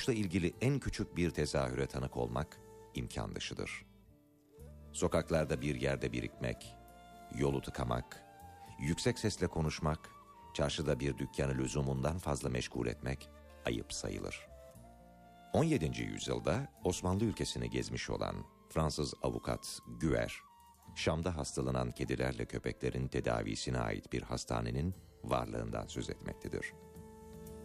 suçla ilgili en küçük bir tezahüre tanık olmak imkan dışıdır. Sokaklarda bir yerde birikmek, yolu tıkamak, yüksek sesle konuşmak, çarşıda bir dükkanı lüzumundan fazla meşgul etmek ayıp sayılır. 17. yüzyılda Osmanlı ülkesini gezmiş olan Fransız avukat Güer, Şam'da hastalanan kedilerle köpeklerin tedavisine ait bir hastanenin varlığından söz etmektedir.